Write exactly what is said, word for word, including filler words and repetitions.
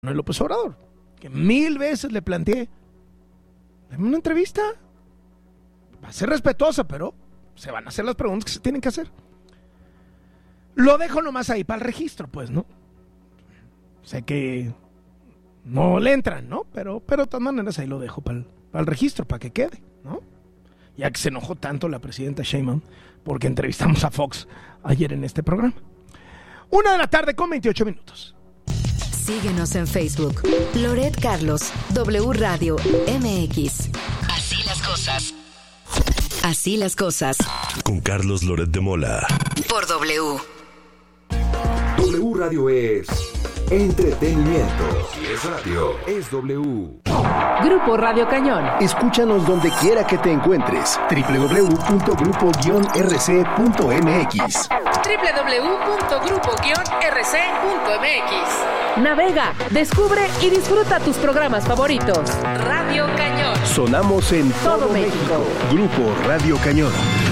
Manuel López Obrador, que mil veces le planteé, dame una entrevista, va a ser respetuosa, pero se van a hacer las preguntas que se tienen que hacer. Lo dejo nomás ahí para el registro, pues, ¿no? Sé que no le entran, ¿no? Pero, pero de todas maneras ahí lo dejo para el, para el registro, para que quede, ¿no? Ya que se enojó tanto la presidenta Sheinbaum porque entrevistamos a Fox ayer en este programa. Una de la tarde con veintiocho minutos. Síguenos en Facebook. Loret Carlos, W Radio M X. Así las cosas. Así las cosas. Con Carlos Loret de Mola. Por W. W Radio es entretenimiento. Si es radio, es W. Grupo Radio Cañón. Escúchanos donde quiera que te encuentres. doble u doble u doble u punto grupo guion r c punto m x. doble u doble u doble u punto grupo guion r c punto m x. Navega, descubre y disfruta tus programas favoritos. Radio Cañón. Sonamos en todo, todo México. México. Grupo Radio Cañón.